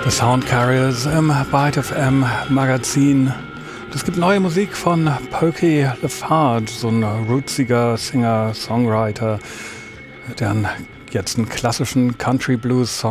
The Sound Carriers im Byte FM Magazin. Es gibt neue Musik von Pokey LaFarge, so ein rootsiger Singer-Songwriter, der jetzt einen klassischen Country-Blues-Song